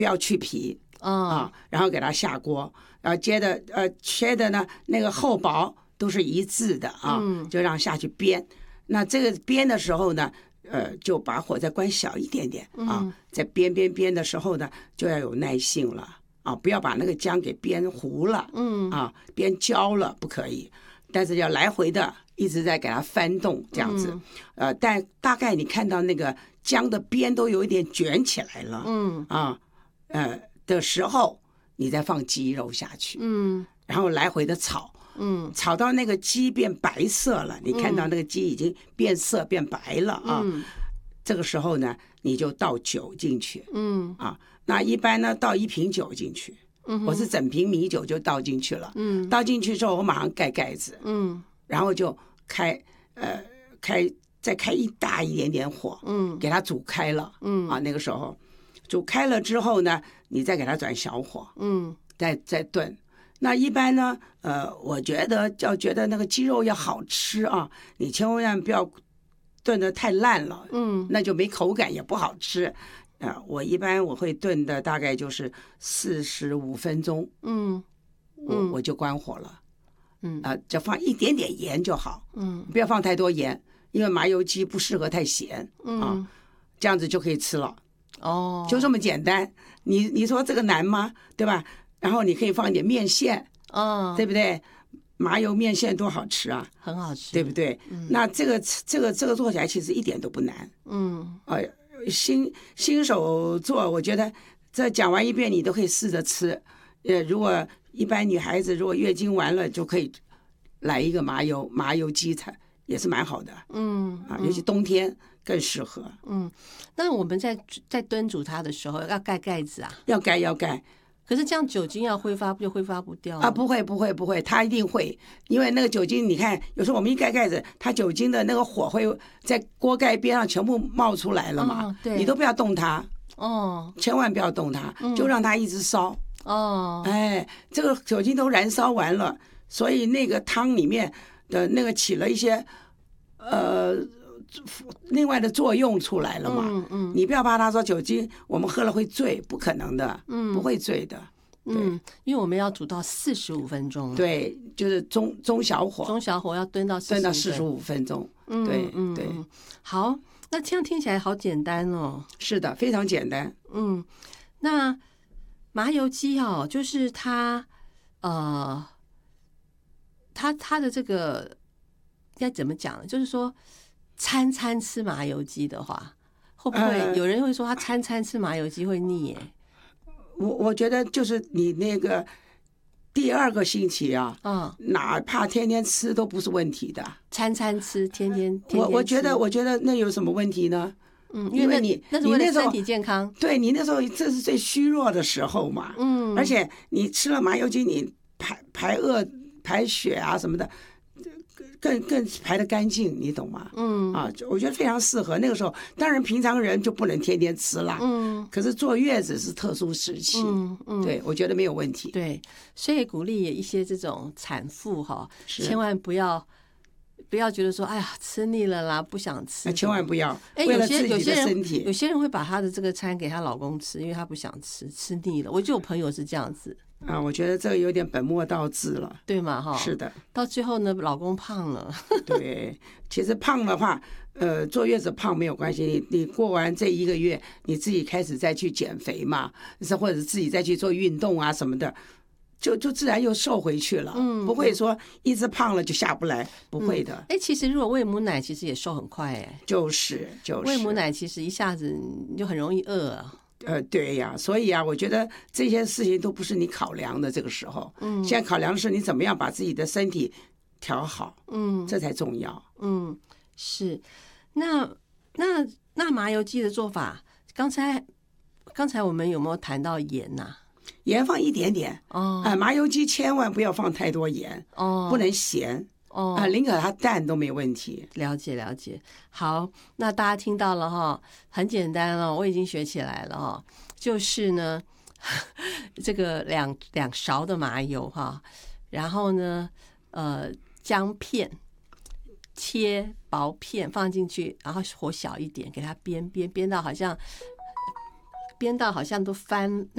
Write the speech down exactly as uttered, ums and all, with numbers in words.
不要去皮啊、 啊，然后给它下锅，然后接着呃切的呢那个厚薄都是一致的啊， 嗯就让下去煸。那这个煸的时候呢，呃，就把火再关小一点点啊， 嗯在煸煸煸的时候呢，就要有耐性了啊，不要把那个姜给煸糊了， 嗯啊，煸焦了不可以，但是要来回的一直在给它翻动这样子， 嗯呃，但大概你看到那个姜的边都有一点卷起来了， 嗯啊，呃的时候，你再放鸡肉下去， 嗯然后来回的炒。 嗯炒到那个鸡变白色了，你看到那个鸡已经变色变白了啊， 嗯这个时候呢，你就倒酒进去嗯啊。那一般呢，倒一瓶酒进去， 嗯我是整瓶米酒就倒进去了。 嗯倒进去之后，我马上盖盖子， 嗯然后就开呃开再开一大一点点火， 嗯给它煮开了。 嗯啊，那个时候煮开了之后呢，你再给它转小火， 嗯再再炖。那一般呢，呃，我觉得要觉得那个鸡肉要好吃啊，你千万不要炖得太烂了， 嗯那就没口感，也不好吃。呃，我一般我会炖的大概就是四十五分钟， 嗯我我就关火了， 嗯啊、就放一点点盐就好， 嗯不要放太多盐，因为麻油鸡不适合太咸啊， 嗯这样子就可以吃了， 哦， 就这么简单。你你说这个难吗？对吧？然后你可以放一点面线， 嗯对不对？麻油面线多好吃啊， 很好吃， 对不对？那这个这个这个做起来其实一点都不难。 嗯呃，新新手做，我觉得这讲完一遍你都可以试着吃。呃，如果一般女孩子如果月经完了，就可以来一个麻油麻油鸡菜，也是蛮好的嗯啊，尤其冬天更适合。 嗯，那我们在在炖煮它的时候要盖盖子啊， 要盖要盖可是这样酒精要挥发不就挥发不掉啊，不会不会不会，它一定会，因为那个酒精，你看有时候我们一盖盖子，它酒精的那个火会在锅盖边上全部冒出来了嘛， 哦对你都不要动它， 哦千万不要动它，就让它一直烧。 哦哎，这个酒精都燃烧完了，所以那个汤里面的那个起了一些呃另外的作用出来了嘛。 嗯嗯你不要怕他说酒精我们喝了会醉，不可能的， 嗯不会醉的。 嗯，因为我们要煮到四十五分钟，， 对，就是中中小火， 中小火要炖到炖到四十五， 五分钟。 嗯对嗯对， 嗯好，那这样听起来好简单哦， 是的，非常简单。 嗯，那麻油鸡哦，就是它呃，它它的这个应该怎么讲呢？就是说，餐餐吃麻油鸡的话，会不会呃有人会说他餐餐吃麻油鸡会腻耶？ 我我觉得就是你那个第二个星期啊， 嗯， 哪怕天天吃都不是问题的。 餐餐吃，天天天天我我觉吃得我觉得那有什么问题呢？ 嗯，因为那因为你那是为你那时候了身体健康， 对你那时候这是最虚弱的时候嘛， 嗯， 而且你吃了麻油鸡，你排排恶排血啊什么的，更更排得干净，你懂吗？ 嗯啊，我觉得非常适合那个时候。当然，平常人就不能天天吃辣， 嗯可是坐月子是特殊时期， 嗯嗯， 对我觉得没有问题。 对，所以鼓励一些这种产妇哈， 是千万不要不要觉得说，哎呀，吃腻了啦，不想吃， 那千万不要哎， 为有些了自己有些人的身体有些人会把他的这个餐给她老公吃，因为他不想吃，吃腻了。我就有朋友是这样子， 啊，我觉得这个有点本末倒置了。 对嘛哈？ 是的， 到最后呢，老公胖了， 对，其实胖的话，呃，坐月子胖没有关系，你你过完这一个月，你自己开始再去减肥嘛，是或者自己再去做运动啊什么的，就就自然又瘦回去了， 嗯不会说一直胖了就下不来，不会的， 哎，其实如果喂母奶，其实也瘦很快哎。 就是就是喂母奶其实一下子你就很容易饿啊。 呃，对呀，所以啊，我觉得这些事情都不是你考量的这个时候， 嗯现在考量的是你怎么样把自己的身体调好， 嗯这才重要。 嗯，是。那那那麻油鸡的做法，刚才刚才我们有没有谈到盐呐、 盐放一点点， 哦啊，麻油鸡千万不要放太多盐， 哦， 不能咸哦啊，宁可它淡都没问题。 了解了解，好，那大家听到了哈，很简单了，我已经学起来了哈，就是呢，这个两两勺的麻油哈，然后呢，呃，姜片切薄片放进去，然后火小一点，给它煸煸煸到好像煸到好像都翻